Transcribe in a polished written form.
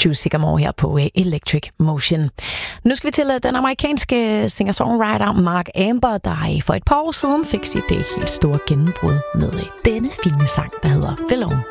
True Sycamore her på Electric Motion. Nu skal vi til den amerikanske singer-songwriter Mark Amber, der for et par år siden fik sit helt store gennembrud med denne fine sang, der hedder Belong.